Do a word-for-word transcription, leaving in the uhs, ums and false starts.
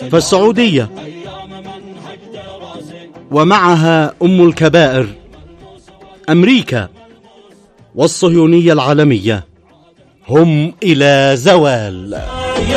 فالسعودية ومعها أم الكبائر أمريكا والصهيونية العالمية هم إلى زوال.